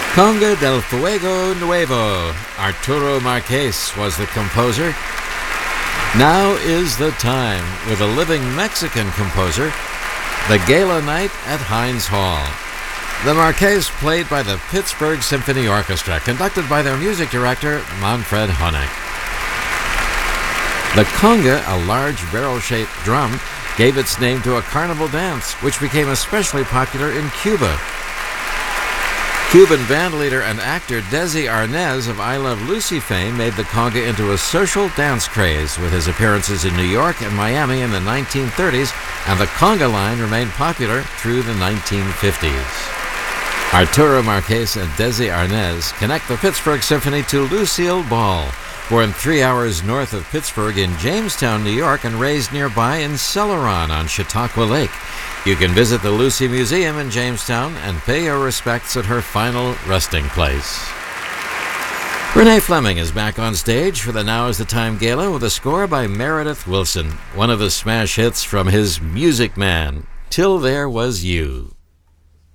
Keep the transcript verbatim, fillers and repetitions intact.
Conga del Fuego Nuevo. Arturo Marquez was the composer. Now is the time with a living Mexican composer, the Gala Night at Heinz Hall. The Marquez played by the Pittsburgh Symphony Orchestra, conducted by their music director, Manfred Honeck. The conga, a large barrel-shaped drum, gave its name to a carnival dance, which became especially popular in Cuba. Cuban bandleader and actor Desi Arnaz of I Love Lucy fame made the conga into a social dance craze with his appearances in New York and Miami in the nineteen thirties, and the conga line remained popular through the nineteen fifties. Arturo Marquez and Desi Arnaz connect the Pittsburgh Symphony to Lucille Ball, born three hours north of Pittsburgh in Jamestown, New York, and raised nearby in Celeron on Chautauqua Lake. You can visit the Lucy Museum in Jamestown and pay your respects at her final resting place. Renee Fleming is back on stage for the Now is the Time Gala with a score by Meredith Willson, one of the smash hits from his Music Man, Till There Was You.